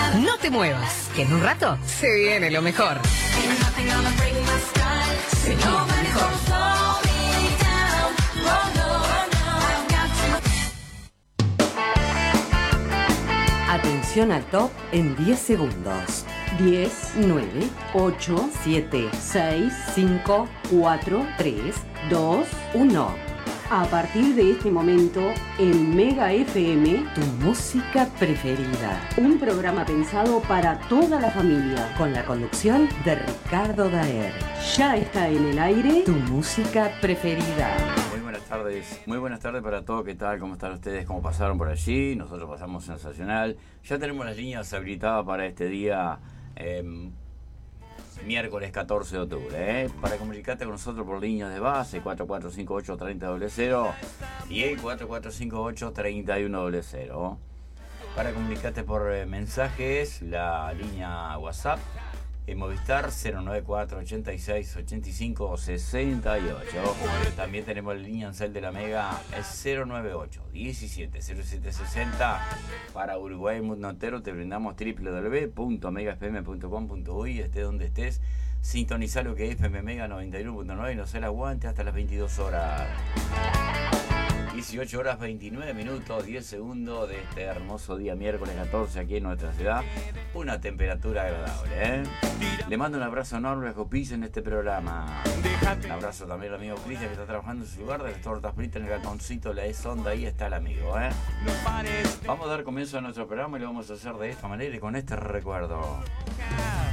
No te muevas, que en un rato se viene lo mejor. Se viene lo mejor. Atención al top en 10 segundos. 10, 9, 8, 7, 6, 5, 4, 3, 2, 1. A partir de este momento, en Mega FM, tu música preferida. Un programa pensado para toda la familia. Con la conducción de Ricardo Daer. Ya está en el aire tu música preferida. Muy buenas tardes para todos. ¿Qué tal? ¿Cómo están ustedes? ¿Cómo pasaron por allí? Nosotros pasamos sensacional. Ya tenemos las líneas habilitadas para este día, miércoles 14 de octubre. Para comunicarte con nosotros por líneas de base 4458-3000 y el 4458-3100. Para comunicarte por mensajes, la línea WhatsApp Movistar 094-86-85-68. También tenemos la línea Ancel de la Mega, es 098-17-0760. Para Uruguay y mundo entero te brindamos www.megafm.com.uy. Estés donde estés, sintonizar lo que es FM Mega 91.9 y nos el aguante hasta las 22 horas. 18 horas 29 minutos 10 segundos de este hermoso día miércoles 14 aquí en nuestra ciudad. Una temperatura agradable, Le mando un abrazo enorme a Copiz en este programa. Un abrazo también al amigo Cristian que está trabajando en su lugar de las tortas fritas en el gatoncito, la sonda. Ahí está el amigo, Vamos a dar comienzo a nuestro programa y lo vamos a hacer de esta manera y con este recuerdo.